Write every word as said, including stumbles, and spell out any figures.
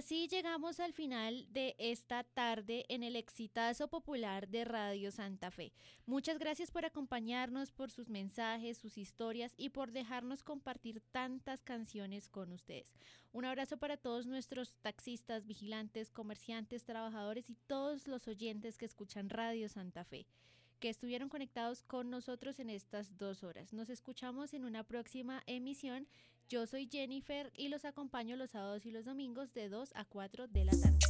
así llegamos al final de esta tarde en el exitazo popular de Radio Santa Fe. Muchas gracias por acompañarnos, por sus mensajes, sus historias y por dejarnos compartir tantas canciones con ustedes. Un abrazo para todos nuestros taxistas, vigilantes, comerciantes, trabajadores y todos los oyentes que escuchan Radio Santa Fe, que estuvieron conectados con nosotros en estas dos horas. Nos escuchamos en una próxima emisión. Yo soy Jennifer y los acompaño los sábados y los domingos de dos a cuatro de la tarde.